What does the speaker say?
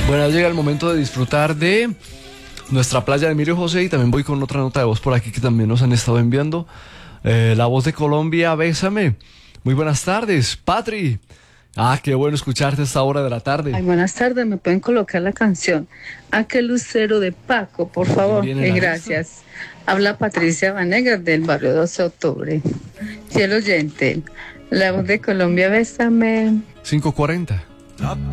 Bueno, llega el momento de disfrutar de nuestra playa de Emilio José y también voy con otra nota de voz por aquí que también nos han estado enviando. La voz de Colombia, Bésame. Muy buenas tardes, Patri. Qué bueno escucharte a esta hora de la tarde. Ay, buenas tardes, me pueden colocar la canción Aquel lucero de Paco, por favor. Gracias. Habla Patricia Vanegas del barrio 12 de octubre. Fiel oyente, la voz de Colombia, Bésame. 5:40.